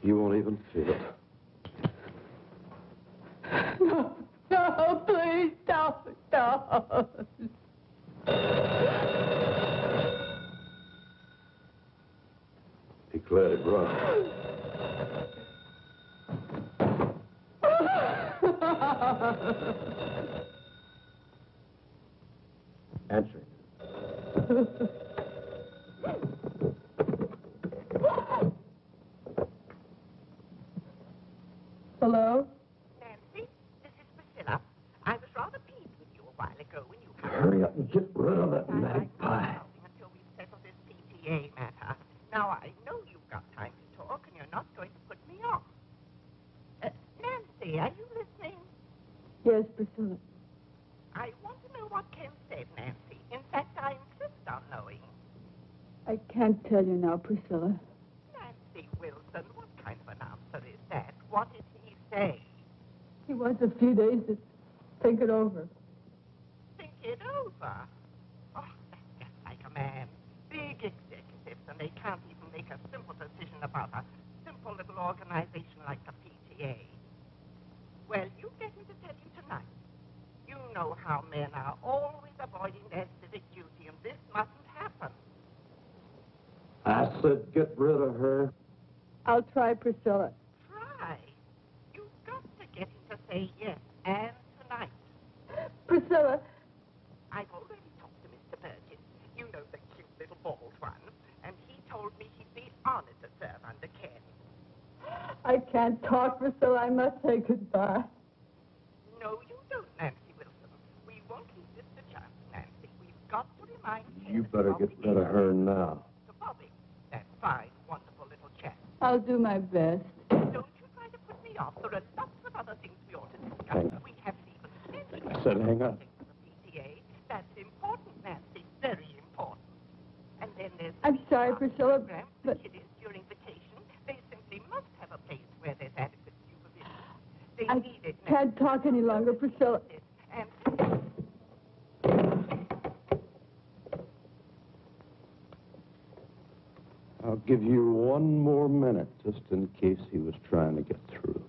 You won't even feel it. No, no, please don't. Declared it wrong. Answer it. Hello? Nancy, this is Priscilla. I was rather peeved with you a while ago when you... Hurry up and get rid of that magpie. Until we settle this PTA matter. Now, I know you've got time to talk, and you're not going to put me off. Nancy, are you listening? Yes, Priscilla. I want to know what Ken said, Nancy. In fact, I insist on knowing. I can't tell you now, Priscilla. Nancy Wilson, what kind of an answer is that? What did he say? He wants a few days to think it over. Think it over? Oh, that's just like a man. Big executives, and they can't even make a simple decision about a simple little organization like the PTA. Well, you get him to tell you tonight. You know how men are always avoiding their civic duty, and this mustn't happen. I said get rid of her. I'll try, Priscilla. Try. You've got to get him to say yes, and tonight. Priscilla. I've already talked to Mr. Burgess. You know, the cute little bald one. And he told me he'd be honored to serve under Ken. I can't talk, Priscilla. I must say goodbye. No, you don't, Nancy Wilson. We won't leave this to chance, Nancy. We've got to remind Ken. You better get rid of her now. To Bobby, that fine, wonderful little chap. I'll do my best. Don't you try to put me off. There are lots of other things we ought to discuss. Hang on. We haven't even mentioned I said hang on. the PTA. That's important, Nancy. Very important. And then there's... I'm sorry, Priscilla, program for but... kiddies during vacation. They simply must have a place where there's adequate supervision. They I need it. can't talk any longer, Priscilla. And I'll give you one more minute, just in case he was trying to get through.